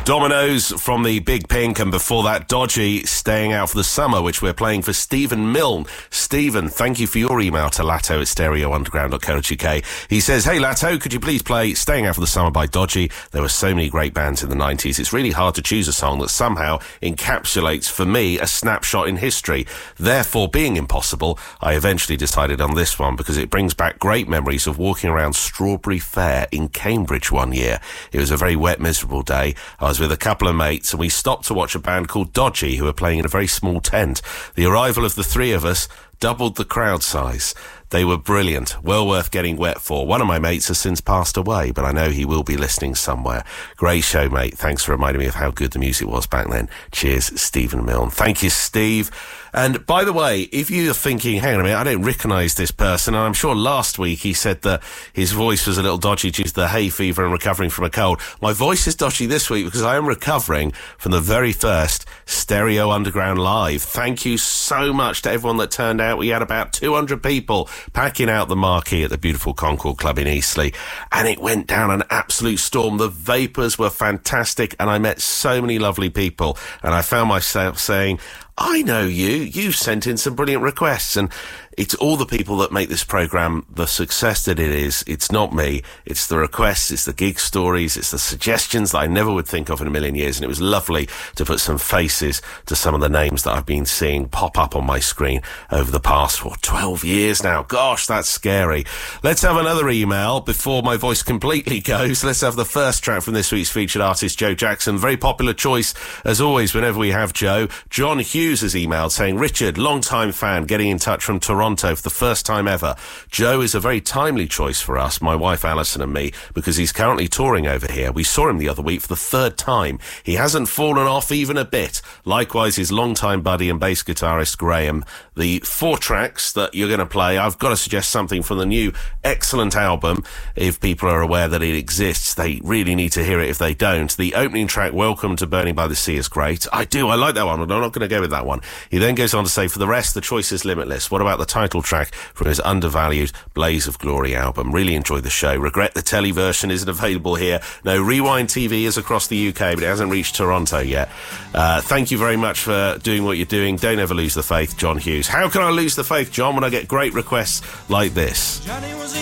Dominoes from the Big Pink, and before that, Dodgy, Staying Out for the Summer, which we're playing for Stephen Milne. Stephen, thank you for your email to Latto at stereounderground.co.uk. He says, hey Latto, could you please play Staying Out for the Summer by Dodgy? There were so many great bands in the 90s. It's really hard to choose a song that somehow encapsulates, for me, a snapshot in history. Therefore, being impossible, I eventually decided on this one because it brings back great memories of walking around Strawberry Fair in Cambridge one year. It was a very wet, miserable day. I was with a couple of mates and we stopped to watch a band called Dodgy who were playing in a very small tent. The arrival of the three of us doubled the crowd size. They were brilliant, well worth getting wet for. One of my mates has since passed away, but I know he will be listening somewhere. Great show, mate. Thanks for reminding me of how good the music was back then. Cheers, Stephen Milne. Thank you, Steve. And by the way, if you're thinking, hang on a minute, I don't recognise this person, and I'm sure last week he said that his voice was a little dodgy due to the hay fever and recovering from a cold. My voice is dodgy this week because I am recovering from the very first Stereo Underground Live. Thank you so much to everyone that turned out. We had about 200 people packing out the marquee at the beautiful Concord Club in Eastleigh, and it went down an absolute storm. The vapours were fantastic, and I met so many lovely people, and I found myself saying, I know you've sent in some brilliant requests, and it's all the people that make this programme the success that it is. It's not me, it's the requests, it's the gig stories, it's the suggestions that I never would think of in a million years, and it was lovely to put some faces to some of the names that I've been seeing pop up on my screen over the past 12 years now. Gosh, that's scary. Let's have another email before my voice completely goes. Let's have the first track from this week's featured artist, Joe Jackson. Very popular choice, as always, whenever we have Joe. John Hughes has emailed saying, Richard, long-time fan, getting in touch from Toronto for the first time ever. Joe is a very timely choice for us, my wife Alison and me, because he's currently touring over here. We saw him the other week for the third time. He hasn't fallen off even a bit. Likewise, his long-time buddy and bass guitarist Graham. The 4 tracks that you're going to play, I've got to suggest something from the new excellent album. If people are aware that it exists, they really need to hear it if they don't. The opening track, Welcome to Burning by the Sea, is great. I like that one, but I'm not going to go with that one. He then goes on to say, for the rest, the choice is limitless. What about the title track from his undervalued Blaze of Glory album? Really enjoyed the show. Regret the telly version isn't available here. No, Rewind TV is across the UK, but it hasn't reached Toronto yet. Thank you very much for doing what you're doing. Don't ever lose the faith, John Hughes. How can I lose the faith, John, when I get great requests like this?